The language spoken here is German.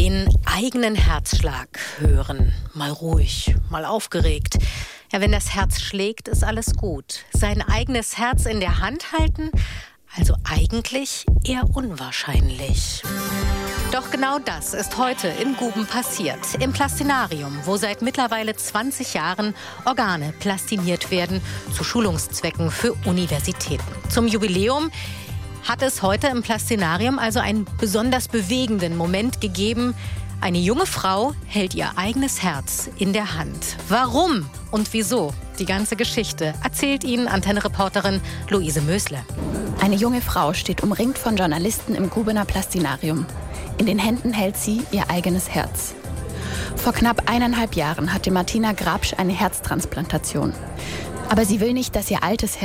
Den eigenen Herzschlag hören. Mal ruhig, mal aufgeregt. Ja, wenn das Herz schlägt, ist alles gut. Sein eigenes Herz in der Hand halten? Also eigentlich eher unwahrscheinlich. Doch genau das ist heute in Guben passiert. Im Plastinarium, wo seit mittlerweile 20 Jahren Organe plastiniert werden, zu Schulungszwecken für Universitäten. Zum Jubiläum hat es heute im Plastinarium also einen besonders bewegenden Moment gegeben. Eine junge Frau hält ihr eigenes Herz in der Hand. Warum und wieso? Die ganze Geschichte erzählt Ihnen Antenne-Reporterin Luise Mösle. Eine junge Frau steht umringt von Journalisten im Gubener Plastinarium. In den Händen hält sie ihr eigenes Herz. Vor knapp 1,5 Jahren hatte Martina Grabsch eine Herztransplantation. Aber sie will nicht, dass ihr altes